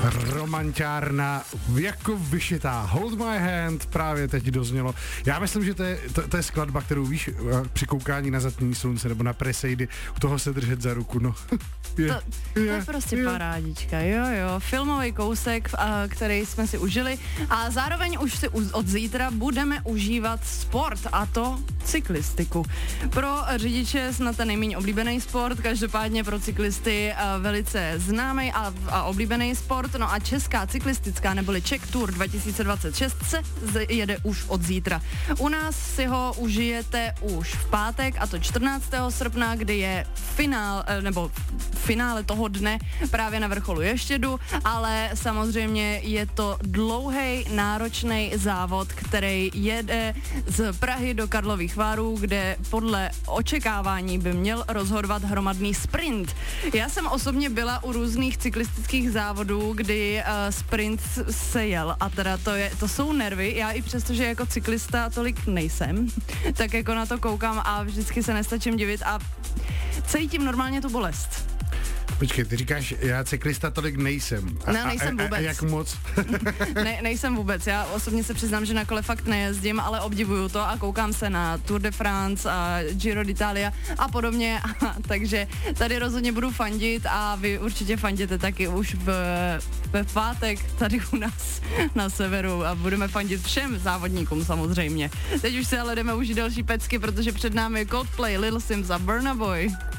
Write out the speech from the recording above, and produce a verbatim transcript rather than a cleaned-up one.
Romanťárna jako vyšitá. Hold my hand právě teď doznělo. Já myslím, že to je, to, to je skladba, kterou víš při koukání na zatmění slunce nebo na Presejdy, u toho se držet za ruku, no. Je, to, to je, je prostě je. Parádička, jo jo, filmový kousek, který jsme si užili a zároveň už si od zítra budeme užívat sport, a to cyklistiku. Pro řidiče snad ten nejméně oblíbený sport, každopádně pro cyklisty velice známý a, a oblíbený sport, no a česká cyklistická neboli Czech Tour dva tisíce dvacet šest se jede už od zítra. U nás si ho užijete už v pátek, a to čtrnáctého srpna, kdy je finál, nebo finále toho dne právě na vrcholu Ještědu, ale samozřejmě je to dlouhý, náročný závod, který jede z Prahy do Karlových Varů, kde podle očekávání by měl rozhodovat hromadný sprint. Já jsem osobně byla u různých cyklistických závodů, kdy uh, sprint se jel a teda to, je, to jsou nervy. Já i přesto, že jako cyklista tolik nejsem, tak jako na to koukám a vždycky se nestačím divit a cítím normálně tu bolest. Počkej, ty říkáš, já cyklista tolik nejsem. A, ne, nejsem vůbec. A, a, a jak moc? ne, nejsem vůbec. Já osobně se přiznám, že na kole fakt nejezdím, ale obdivuju to a koukám se na Tour de France a Giro d'Italia a podobně. A, takže tady rozhodně budu fandit a vy určitě fandíte taky už v, ve pátek tady u nás na severu a budeme fandit všem závodníkům samozřejmě. Teď už se ale jdeme užít další pecky, protože před námi je Coldplay, Lil Sims a Burna Boy.